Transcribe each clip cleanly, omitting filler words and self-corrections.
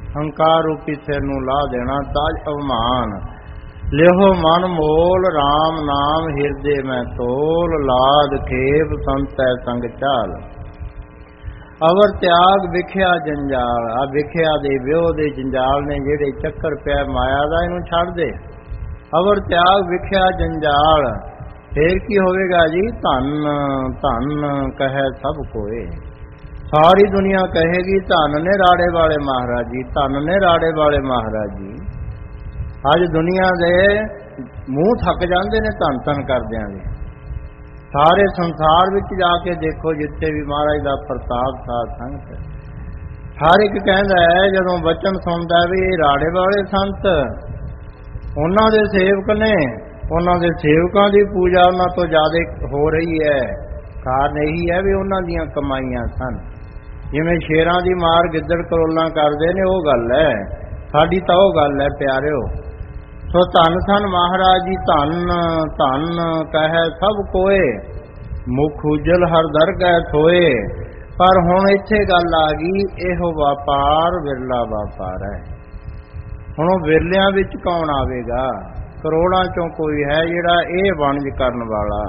ਹੰਕਾਰ ਰੂਪੀ ਸਿਰ ਨੂੰ ਲਾ ਦੇਣਾ ਤਾਜ ਅਵਮਾਨ। ਲਿਹੋ ਮਨ ਮੋਲ ਰਾਮ ਨਾਮ ਹਿਰਦੇ ਮੈਂ ਤੋਲ, ਲਾਦ ਖੇਪ ਸੰਤੈ ਸੰਗ ਚਾਲ। ਅਵਰ ਤਿਆਗ ਵਿਖਿਆ ਜੰਜਾਲ। ਆ ਵਿਖਿਆ ਦੇ ਵਿਉਹ ਦੇ ਜੰਜਾਲ ਨੇ ਜਿਹੜੇ ਚੱਕਰ ਪਿਆ ਮਾਇਆ ਦਾ, ਇਹਨੂੰ ਛੱਡ ਦੇ। ਅਵਰ ਤਿਆਗ ਵਿਖਿਆ ਜੰਜਾਲ। ਫੇਰ ਕੀ ਹੋਵੇਗਾ ਜੀ? ਧਨ ਧਨ ਕਹੈ ਸਭ ਕੋਏ। ਸਾਰੀ ਦੁਨੀਆ ਕਹੇਗੀ ਧਨ ਨੇ ਰਾੜੇ ਵਾਲੇ ਮਹਾਰਾਜ ਜੀ, ਧਨ ਨੇ ਰਾੜੇ ਵਾਲੇ ਮਹਾਰਾਜ ਜੀ। ਅੱਜ ਦੁਨੀਆ ਦੇ ਮੂੰਹ ਥੱਕ ਜਾਂਦੇ ਨੇ ਧੰਨ ਧੰਨ ਕਰਦਿਆਂ ਦੇ। ਸਾਰੇ ਸੰਸਾਰ ਵਿੱਚ ਜਾ ਕੇ ਦੇਖੋ, ਜਿੱਥੇ ਵੀ ਮਹਾਰਾਜ ਦਾ ਪ੍ਰਤਾਪ ਸਾਧ ਸੰਗਤ, ਹਰ ਇੱਕ ਕਹਿੰਦਾ ਹੈ ਜਦੋਂ ਬਚਨ ਸੁਣਦਾ ਵੀ ਇਹ ਰਾੜੇ ਵਾਲੇ ਸੰਤ, ਉਹਨਾਂ ਦੇ ਸੇਵਕ ਨੇ, ਉਹਨਾਂ ਦੇ ਸੇਵਕਾਂ ਦੀ ਪੂਜਾ ਉਹਨਾਂ ਤੋਂ ਜ਼ਿਆਦਾ ਹੋ ਰਹੀ ਹੈ। ਕਾਰਨ ਇਹੀ ਹੈ ਵੀ ਉਹਨਾਂ ਦੀਆਂ ਕਮਾਈਆਂ ਸਨ। ਜਿਵੇਂ ਸ਼ੇਰਾਂ ਦੀ ਮਾਰ ਗਿੱਦੜ ਕਰੋਲਾਂ ਕਰਦੇ ਨੇ, ਉਹ ਗੱਲ ਹੈ। ਸਾਡੀ ਤਾਂ ਉਹ ਗੱਲ ਹੈ ਪਿਆਰਿਓ। ਸੋ ਧੰਨ ਸਨ ਮਹਾਰਾਜ ਜੀ, ਧੰਨ ਧੰਨ ਕਹੈ ਸਭ ਕੋਏ, ਮੁਖ ਉਜਲ ਹਰ ਦਰਗਹਿ ਸੋਏ। ਪਰ ਹੁਣ ਇੱਥੇ ਗੱਲ ਆ ਗਈ, ਇਹੋ ਵਪਾਰ ਵਿਰਲਾ ਵਪਾਰ ਹੈ। ਹੁਣ ਉਹ ਵਿਰਲਿਆਂ ਵਿੱਚ ਕੌਣ ਆਵੇਗਾ? ਕਰੋੜਾਂ ਚੋਂ ਕੋਈ ਹੈ ਜਿਹੜਾ ਇਹ ਵਣਜ ਕਰਨ ਵਾਲਾ।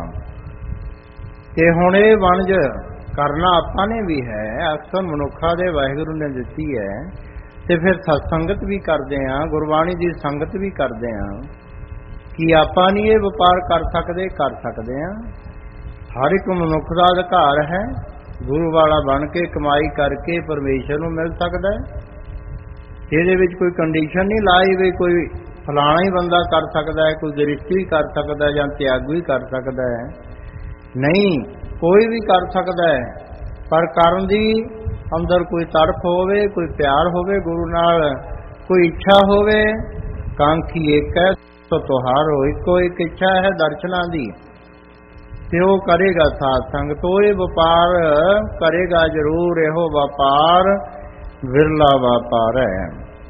ਤੇ ਹੁਣ ਇਹ ਵਣਜ ਕਰਨਾ ਆਪਾਂ ਨੇ ਵੀ ਹੈ, ਅਕਸਰ ਮਨੁੱਖਾਂ ਦੇ ਵਾਹਿਗੁਰੂ ਨੇ ਦਿੱਤੀ ਹੈ। ਤੇ ਫਿਰ ਸਤਸੰਗਤ ਵੀ ਕਰਦੇ ਹਾਂ, ਗੁਰਬਾਣੀ ਦੀ ਸੰਗਤ ਵੀ ਕਰਦੇ ਹਾਂ। ਕੀ ਆਪਾਂ ਨਹੀਂ ਇਹ ਵਪਾਰ ਕਰ ਸਕਦੇ? ਕਰ ਸਕਦੇ ਹਾਂ। ਹਰ ਇੱਕ ਮਨੁੱਖ ਦਾ ਅਧਿਕਾਰ ਹੈ ਗੁਰੂ ਵਾਲਾ ਬਣ ਕੇ ਕਮਾਈ ਕਰਕੇ ਪਰਮੇਸ਼ਰ ਨੂੰ ਮਿਲ ਸਕਦਾ ਹੈ। ਇਹਦੇ ਵਿੱਚ ਕੋਈ ਕੰਡੀਸ਼ਨ ਨਹੀਂ ਲਾਈ ਵੀ ਕੋਈ ਫਲਾਣਾ ਹੀ ਬੰਦਾ ਕਰ ਸਕਦਾ ਹੈ, ਕੋਈ ਗ੍ਰਸਤੀ ਵੀ ਕਰ ਸਕਦਾ ਹੈ ਜਾਂ ਤਿਆਗ ਵੀ ਕਰ ਸਕਦਾ ਹੈ। ਨਹੀਂ, ਕੋਈ ਵੀ ਕਰ ਸਕਦਾ ਹੈ, ਪਰ ਕਰਨ ਦੀ ਅੰਦਰ ਕੋਈ ਤੜਫ ਹੋਵੇ, ਕੋਈ ਪਿਆਰ ਹੋਵੇ ਗੁਰੂ ਨਾਲ, ਕੋਈ ਇੱਛਾ ਹੋਵੇ। ਕਾਂਖੀ ਏਕ ਹੈ ਸੋ ਤੁਹਾਰੋ, ਇੱਕੋ ਇੱਕ ਇੱਛਾ ਹੈ ਦਰਸ਼ਨਾਂ ਦੀ, ਤੇ ਉਹ ਕਰੇਗਾ ਸਾਧ ਸੰਗਤ। ਉਹ ਇਹ ਵਪਾਰ ਕਰੇਗਾ ਜ਼ਰੂਰ। ਇਹੋ ਵਪਾਰ ਵਿਰਲਾ ਵਪਾਰ ਹੈ।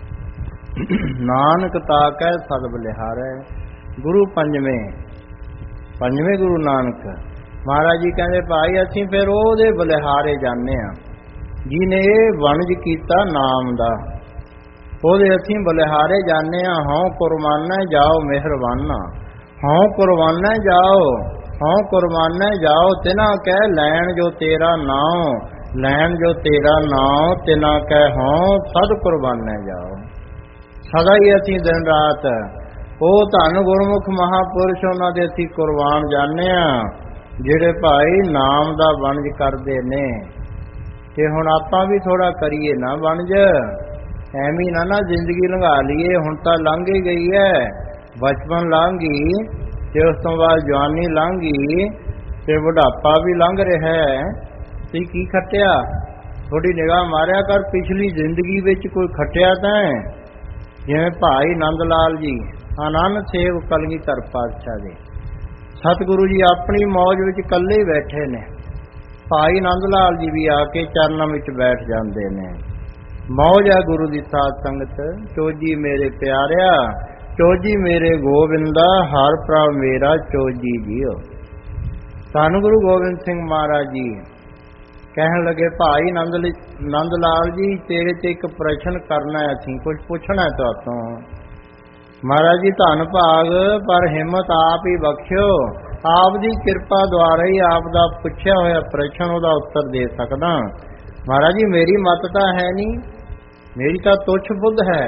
ਨਾਨਕ ਤਾਕੈ ਸਦ ਬਲਿਹਾਰੈ। ਗੁਰੂ ਪੰਜਵੇਂ ਗੁਰੂ ਨਾਨਕ ਮਹਾਰਾਜ ਜੀ ਕਹਿੰਦੇ ਭਾਈ ਅਸੀਂ ਫਿਰ ਉਹਦੇ ਬਲਿਹਾਰੇ ਜਾਂਦੇ ਹਾਂ ਜਿਹਨੇ ਇਹ ਵਣਜ ਕੀਤਾ ਨਾਮ ਦਾ, ਉਹਦੇ ਅਸੀਂ ਬਲਿਹਾਰੇ ਜਾਂਦੇ ਹਾਂ। ਹਉ ਕੁਰਬਾਨਾ ਜਾਓ ਮਿਹਰਬਾਨਾ, ਹਉ ਕੁਰਬਾਨਾ ਜਾਓ, ਹਉ ਕੁਰਬਾਨਾ ਜਾਓ। ਤਿਨਾ ਕਹਿ ਲੈਣ ਜੋ ਤੇਰਾ ਨਾਉ, ਲੈਣ ਜੋ ਤੇਰਾ ਨਾਉ। ਤਿਨਾ ਕਹਿ ਹਉ ਸਦ ਕੁਰਬਾਨਾ ਜਾਓ। ਸਦਾ ਹੀ ਅਸੀਂ ਦਿਨ ਰਾਤ ਉਹ ਧੰਨ ਗੁਰਮੁਖ ਮਹਾਪੁਰਸ਼ ਉਹਨਾਂ ਦੇ ਅਸੀਂ ਕੁਰਬਾਨ ਜਾਂਦੇ ਹਾਂ ਜਿਹੜੇ ਭਾਈ ਨਾਮ ਦਾ ਵਣਜ ਕਰਦੇ ਨੇ। ਤੇ ਹੁਣ ਆਪਾਂ ਵੀ ਥੋੜਾ ਕਰੀਏ ਨਾ ਵਣਜ, ਐਵੇਂ ਨਾ ਜ਼ਿੰਦਗੀ ਲੰਘਾ ਲਈਏ। ਹੁਣ ਤਾਂ ਲੰਘ ਹੀ ਗਈ ਹੈ, ਬਚਪਨ ਲੰਘ ਗਈ ਤੇ ਉਸ ਤੋਂ ਬਾਅਦ ਜਵਾਨੀ ਲੰਘ ਗਈ ਤੇ ਬੁਢਾਪਾ ਵੀ ਲੰਘ ਰਿਹਾ ਹੈ। ਤੇ ਕੀ ਖੱਟਿਆ? ਥੋੜੀ ਨਿਗਾਹ ਮਾਰਿਆ ਕਰ ਪਿਛਲੀ ਜ਼ਿੰਦਗੀ ਵਿੱਚ ਕੋਈ ਖੱਟਿਆ ਤਾਂ ਜਿਵੇਂ ਭਾਈ ਨੰਦ ਲਾਲ ਜੀ ਆਨੰਦ ਸੇਵ ਕਲਗੀਧਰ ਪਾਤਸ਼ਾਹ ਦੇ ਸਤਿਗੁਰੂ ਜੀ ਆਪਣੀ ਮੌਜ ਵਿੱਚ ਇਕੱਲੇ ਹੀ ਬੈਠੇ ਨੇ। ਭਾਈ ਨੰਦ ਲਾਲ ਜੀ ਵੀ ਆ ਕੇ ਚਰਨਾਂ ਵਿੱਚ ਬੈਠ ਜਾਂਦੇ ਨੇ। ਮੌਜ ਹੈ ਗੁਰੂ ਦੀ ਸਾਧ ਸੰਗਤ। ਚੋਜੀ ਮੇਰੇ ਪਿਆਰਿਆ, ਚੋਜੀ ਮੇਰੇ ਗੋਬਿੰਦਾ, ਹਰ ਪ੍ਰਭ ਮੇਰਾ ਚੋਜੀ ਜੀਓ। ਧੰਨ ਗੁਰੂ ਗੋਬਿੰਦ ਸਿੰਘ ਮਹਾਰਾਜ ਜੀ ਕਹਿਣ ਲੱਗੇ ਭਾਈ ਨੰਦ ਲਾਲ ਜੀ ਤੇਰੇ ਤੇ ਇੱਕ ਪ੍ਰਸ਼ਨ ਕਰਨਾ ਹੈ, ਅਸੀਂ ਕੁਝ ਪੁੱਛਣਾ ਹੈ ਤੁਹਾਤੋਂ। ਮਹਾਰਾਜ ਜੀ ਧੰਨ ਭਾਗ, ਪਰ ਹਿੰਮਤ ਆਪ ਹੀ ਬਖਸ਼ਿਓ। ਆਪ ਦੀ ਕਿਰਪਾ ਦੁਆਰਾ ਹੀ ਆਪ ਦਾ ਪੁੱਛਿਆ ਹੋਇਆ ਪ੍ਰਸ਼ਨ ਉਹਦਾ ਉੱਤਰ ਦੇ ਸਕਦਾ। ਮਹਾਰਾਜ ਜੀ ਮੇਰੀ ਮੱਤ ਤਾਂ ਹੈ ਨਹੀਂ, ਮੇਰੀ ਤਾਂ ਤੁੱਛ ਬੁੱਧ ਹੈ।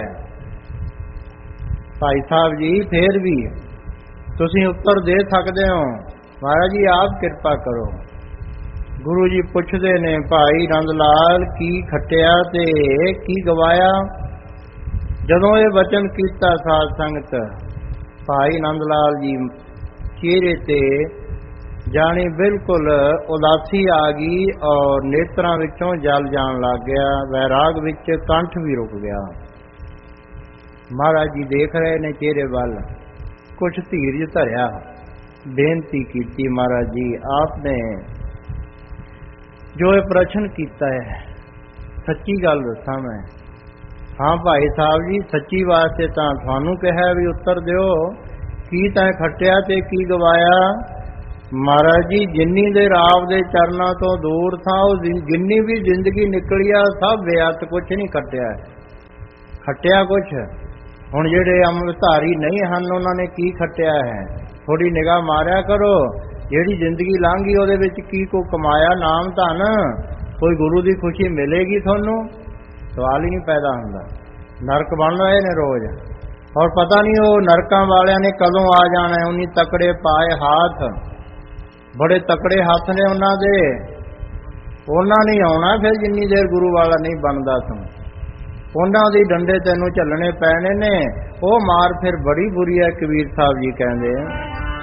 ਭਾਈ ਸਾਹਿਬ ਜੀ ਫੇਰ ਵੀ ਤੁਸੀਂ ਉੱਤਰ ਦੇ ਸਕਦੇ ਹੋ। ਮਹਾਰਾਜ ਜੀ ਆਪ ਕਿਰਪਾ ਕਰੋ। ਗੁਰੂ ਜੀ ਪੁੱਛਦੇ ਨੇ ਭਾਈ ਨੰਦ ਲਾਲ ਕੀ ਖੱਟਿਆ ਤੇ ਕੀ ਗਵਾਇਆ? ਜਦੋਂ ਇਹ ਵਚਨ ਕੀਤਾ ਸਾਧ ਸੰਗਤ, ਭਾਈ ਨੰਦ ਲਾਲ ਜੀ ਚਿਹਰੇ ਤੇ ਜਾਣੀ ਬਿਲਕੁਲ ਉਦਾਸੀ ਆ ਗਈ ਔਰ ਨੇਤਰਾਂ ਵਿੱਚੋਂ ਜਲ ਜਾਣ ਲੱਗ ਗਿਆ। ਵੈਰਾਗ ਵਿੱਚ ਕੰਠ ਵੀ ਰੁਕ ਗਿਆ। ਮਹਾਰਾਜ ਜੀ ਦੇਖ ਰਹੇ ਨੇ ਚਿਹਰੇ ਵੱਲ, ਕੁਛ ਧੀਰਜ ਧਰਿਆ, ਬੇਨਤੀ ਕੀਤੀ ਮਹਾਰਾਜ ਜੀ ਆਪ ਨੇ ਜੋ ਇਹ ਪ੍ਰਸ਼ਨ ਕੀਤਾ ਹੈ ਸੱਚੀ ਗੱਲ ਦੱਸਾਂ ਮੈਂ। ਹਾਂ ਭਾਈ ਸਾਹਿਬ ਜੀ ਸੱਚੀ ਵਾਸਤੇ ਤਾਂ ਤੁਹਾਨੂੰ ਕਿਹਾ ਵੀ ਉੱਤਰ ਦਿਓ, ਕੀ ਤੈਂ ਖੱਟਿਆ ਤੇ ਕੀ ਗਵਾਇਆ? ਮਹਾਰਾਜ ਜੀ ਜਿੰਨੀ ਦੇਰ ਆਪ ਦੇ ਚਰਨਾਂ ਤੋਂ ਦੂਰ ਥਾ ਉਹ ਜਿੰਨੀ ਵੀ ਜ਼ਿੰਦਗੀ ਨਿਕਲੀ ਆ ਸਭ ਬੇਅਰਥ, ਕੁਛ ਨਹੀਂ ਖੱਟਿਆ। ਖੱਟਿਆ ਕੁਛ। ਹੁਣ ਜਿਹੜੇ ਅੰਮ੍ਰਿਤਧਾਰੀ ਨਹੀਂ ਹਨ ਉਹਨਾਂ ਨੇ ਕੀ ਖੱਟਿਆ ਹੈ? ਥੋੜੀ ਨਿਗਾਹ ਮਾਰਿਆ ਕਰੋ, ਜਿਹੜੀ ਜ਼ਿੰਦਗੀ ਲੰਘ ਗਈ ਉਹਦੇ ਵਿੱਚ ਕੀ ਕੋ ਕਮਾਇਆ ਨਾਮ ਧਨ? ਕੋਈ ਗੁਰੂ ਦੀ ਖੁਸ਼ੀ ਮਿਲੇਗੀ ਤੁਹਾਨੂੰ? ਸਵਾਲ ਹੀ ਨਹੀਂ ਪੈਦਾ ਹੁੰਦਾ। ਨਰਕ ਬਣ ਰਹੇ ਨੇ ਰੋਜ਼, ਔਰ ਪਤਾ ਨਹੀਂ ਉਹ ਨਰਕਾਂ ਵਾਲਿਆਂ ਨੇ ਕਦੋਂ ਆ ਜਾਣਾ। ਉਨੀ ਤਕੜੇ ਪਾਏ ਹੱਥ, ਬੜੇ ਤਕੜੇ ਹੱਥ ਨੇ ਉਹਨਾਂ ਦੇ, ਉਹਨਾਂ ਨਹੀਂ ਆਉਣਾ ਫਿਰ ਜਿੰਨੀ ਦੇਰ ਗੁਰੂ ਵਾਲਾ ਨਹੀਂ ਬਣਦਾ ਤੂੰ। ਉਹਨਾਂ ਦੀ ਡੰਡੇ ਤੈਨੂੰ ਝੱਲਣੇ ਪੈਣੇ ਨੇ। ਉਹ ਮਾਰ ਫਿਰ ਬੜੀ ਬੁਰੀ ਹੈ, ਕਬੀਰ ਸਾਹਿਬ ਜੀ ਕਹਿੰਦੇ।